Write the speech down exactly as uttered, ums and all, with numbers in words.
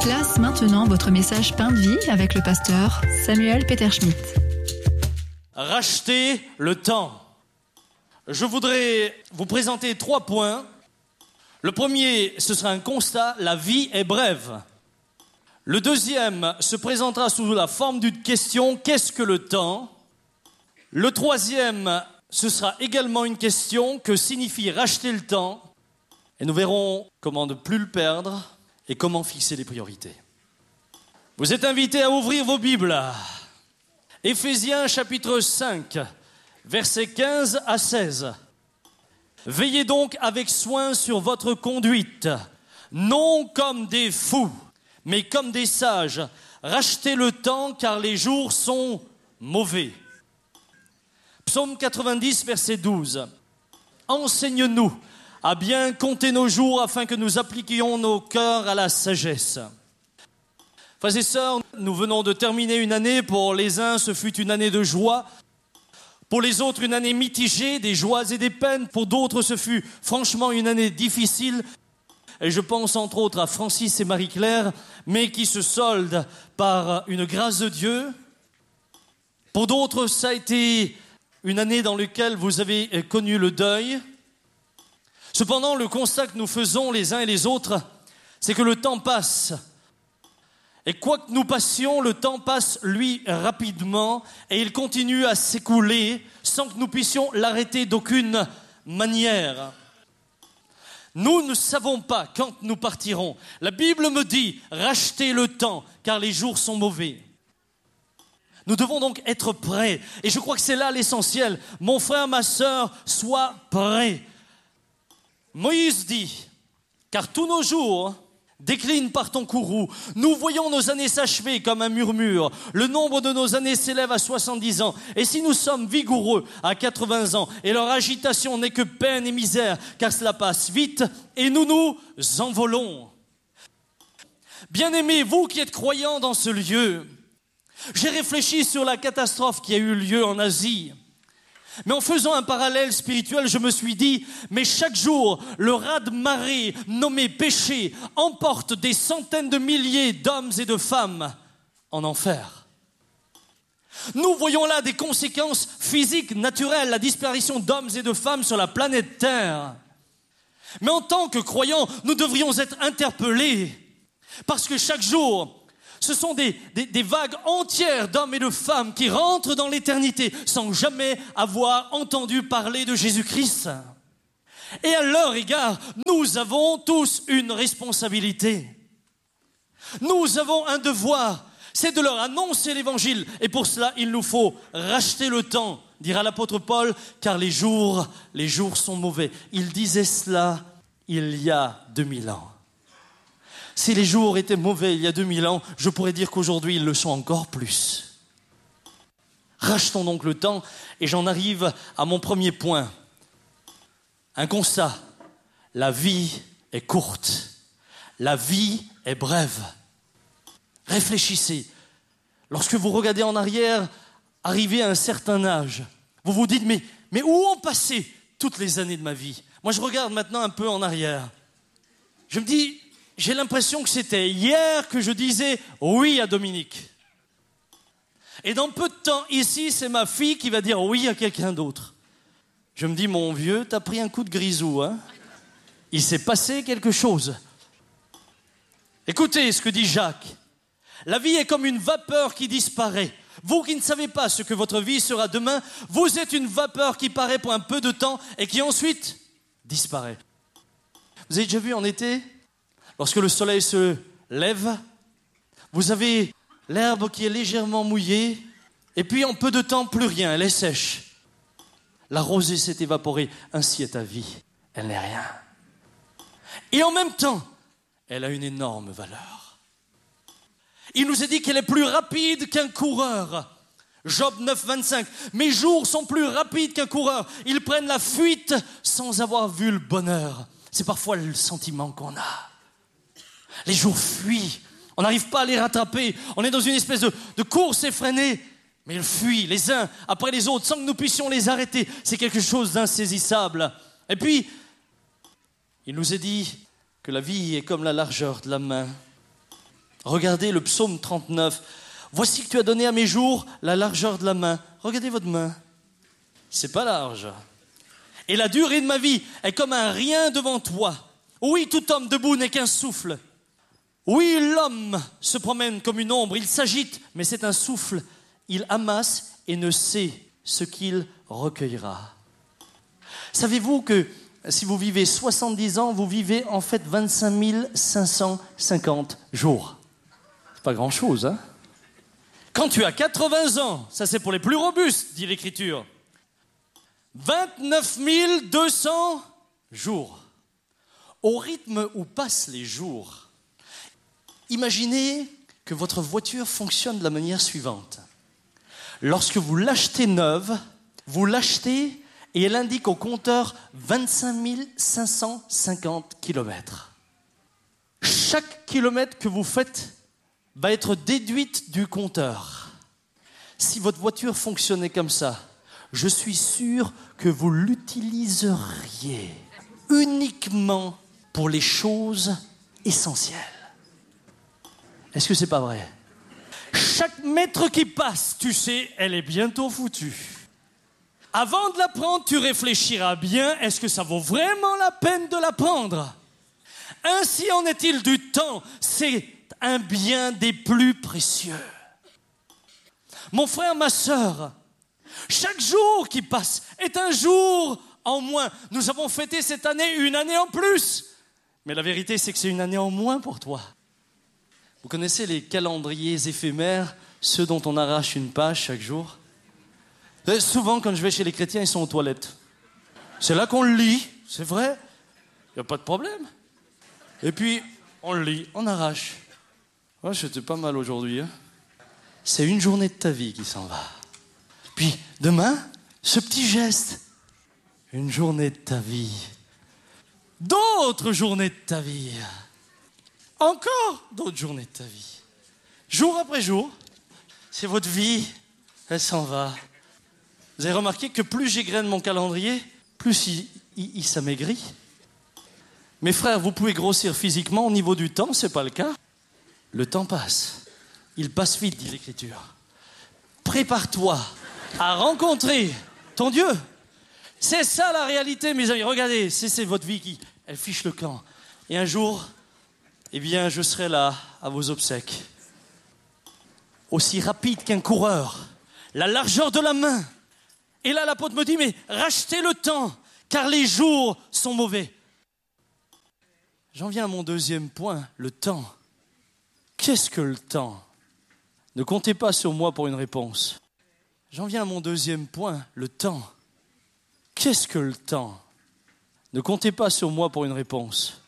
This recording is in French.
Place maintenant votre message Pain de vie avec le pasteur Samuel Peter Schmidt. Racheter le temps. Je voudrais vous présenter trois points. Le premier, ce sera un constat, la vie est brève. Le deuxième se présentera sous la forme d'une question, qu'est-ce que le temps ? Le troisième, ce sera également une question, que signifie racheter le temps ? Et nous verrons comment ne plus le perdre et comment fixer les priorités. Vous êtes invités à ouvrir vos Bibles. Éphésiens chapitre cinq, versets quinze à seize. Veillez donc avec soin sur votre conduite, non comme des fous, mais comme des sages. Rachetez le temps, car les jours sont mauvais. Psaume quatre-vingt-dix, verset douze. Enseigne-nous à bien compter nos jours afin que nous appliquions nos cœurs à la sagesse. Frères et sœurs, nous venons de terminer une année. Pour les uns, ce fut une année de joie. Pour les autres, une année mitigée, des joies et des peines. Pour d'autres, ce fut franchement une année difficile. Et je pense entre autres à Francis et Marie-Claire, mais qui se solde par une grâce de Dieu. Pour d'autres, ça a été une année dans laquelle vous avez connu le deuil. Cependant, le constat que nous faisons les uns et les autres, c'est que le temps passe. Et quoi que nous passions, le temps passe, lui, rapidement, et il continue à s'écouler sans que nous puissions l'arrêter d'aucune manière. Nous ne savons pas quand nous partirons. La Bible me dit, rachetez le temps, car les jours sont mauvais. Nous devons donc être prêts. Et je crois que c'est là l'essentiel. Mon frère, ma sœur, sois prêt. Moïse dit, car tous nos jours déclinent par ton courroux. Nous voyons nos années s'achever comme un murmure. Le nombre de nos années s'élève à soixante-dix ans. Et si nous sommes vigoureux à quatre-vingts ans, et leur agitation n'est que peine et misère, car cela passe vite, et nous nous envolons. Bien-aimés, vous qui êtes croyants dans ce lieu, j'ai réfléchi sur la catastrophe qui a eu lieu en Asie. Mais en faisant un parallèle spirituel, je me suis dit, mais chaque jour, le raz-de-marée nommé péché emporte des centaines de milliers d'hommes et de femmes en enfer. Nous voyons là des conséquences physiques, naturelles, la disparition d'hommes et de femmes sur la planète Terre. Mais en tant que croyants, nous devrions être interpellés, parce que chaque jour, ce sont des, des, des vagues entières d'hommes et de femmes qui rentrent dans l'éternité sans jamais avoir entendu parler de Jésus-Christ. Et à leur égard, nous avons tous une responsabilité. Nous avons un devoir, c'est de leur annoncer l'évangile. Et pour cela, il nous faut racheter le temps, dira l'apôtre Paul, car les jours, les jours sont mauvais. Il disait cela il y a deux mille ans. Si les jours étaient mauvais il y a deux mille ans, je pourrais dire qu'aujourd'hui, ils le sont encore plus. Rachetons donc le temps, et j'en arrive à mon premier point. Un constat, la vie est courte, la vie est brève. Réfléchissez, lorsque vous regardez en arrière, arrivé à un certain âge, vous vous dites, mais, mais où ont passé toutes les années de ma vie ? Moi, je regarde maintenant un peu en arrière. Je me dis, j'ai l'impression que c'était hier que je disais oui à Dominique. Et dans peu de temps, ici, c'est ma fille qui va dire oui à quelqu'un d'autre. Je me dis, mon vieux, t'as pris un coup de grisou, hein ? Il s'est passé quelque chose. Écoutez ce que dit Jacques. La vie est comme une vapeur qui disparaît. Vous qui ne savez pas ce que votre vie sera demain, vous êtes une vapeur qui paraît pour un peu de temps et qui ensuite disparaît. Vous avez déjà vu en été ? Lorsque le soleil se lève, vous avez l'herbe qui est légèrement mouillée, et puis en peu de temps, plus rien, elle est sèche. La rosée s'est évaporée, ainsi est ta vie, elle n'est rien. Et en même temps, elle a une énorme valeur. Il nous est dit qu'elle est plus rapide qu'un coureur. Job neuf, vingt-cinq. Mes jours sont plus rapides qu'un coureur. Ils prennent la fuite sans avoir vu le bonheur. C'est parfois le sentiment qu'on a. Les jours fuient, on n'arrive pas à les rattraper, on est dans une espèce de, de course effrénée, mais ils fuient les uns après les autres sans que nous puissions les arrêter. C'est quelque chose d'insaisissable. Et puis, il nous est dit que la vie est comme la largeur de la main. Regardez le psaume trente-neuf. Voici que tu as donné à mes jours la largeur de la main. Regardez votre main. C'est pas large. Et la durée de ma vie est comme un rien devant toi. Oui, tout homme debout n'est qu'un souffle. Oui, l'homme se promène comme une ombre. Il s'agite, mais c'est un souffle. Il amasse et ne sait ce qu'il recueillera. Savez-vous que si vous vivez soixante-dix ans, vous vivez en fait vingt-cinq mille cinq cent cinquante jours. C'est pas grand-chose, hein? Quand tu as quatre-vingts ans, ça c'est pour les plus robustes, dit l'Écriture, vingt-neuf mille deux cents jours. Au rythme où passent les jours, imaginez que votre voiture fonctionne de la manière suivante. Lorsque vous l'achetez neuve, vous l'achetez et elle indique au compteur vingt-cinq mille cinq cent cinquante kilomètres. Chaque kilomètre que vous faites va être déduite du compteur. Si votre voiture fonctionnait comme ça, je suis sûr que vous l'utiliseriez uniquement pour les choses essentielles. Est-ce que c'est pas vrai? Chaque mètre qui passe, tu sais, elle est bientôt foutue. Avant de la prendre, tu réfléchiras bien, est-ce que ça vaut vraiment la peine de la prendre? Ainsi en est-il du temps, c'est un bien des plus précieux. Mon frère, ma sœur, chaque jour qui passe est un jour en moins. Nous avons fêté cette année une année en plus. Mais la vérité, c'est que c'est une année en moins pour toi. Vous connaissez les calendriers éphémères, ceux dont on arrache une page chaque jour? Et souvent, quand je vais chez les chrétiens, ils sont aux toilettes. C'est là qu'on le lit, c'est vrai. Il n'y a pas de problème. Et puis, on le lit, on arrache. Ouais, j'étais pas mal aujourd'hui. Hein. C'est une journée de ta vie qui s'en va. Puis, demain, ce petit geste. Une journée de ta vie. D'autres journées de ta vie. Encore d'autres journées de ta vie. Jour après jour, c'est votre vie, elle s'en va. Vous avez remarqué que plus j'égrène mon calendrier, plus il, il, il s'amaigrit. Mes frères, vous pouvez grossir physiquement, au niveau du temps, c'est pas le cas. Le temps passe. Il passe vite, dit l'Écriture. Prépare-toi à rencontrer ton Dieu. C'est ça la réalité, mes amis. Regardez, c'est, c'est votre vie qui, elle fiche le camp. Et un jour, eh bien, je serai là, à vos obsèques. Aussi rapide qu'un coureur, la largeur de la main. Et là, l'apôtre me dit, mais rachetez le temps, car les jours sont mauvais. J'en viens à mon deuxième point, le temps. Qu'est-ce que le temps? Ne comptez pas sur moi pour une réponse. J'en viens à mon deuxième point, le temps. Qu'est-ce que le temps? Ne comptez pas sur moi pour une réponse.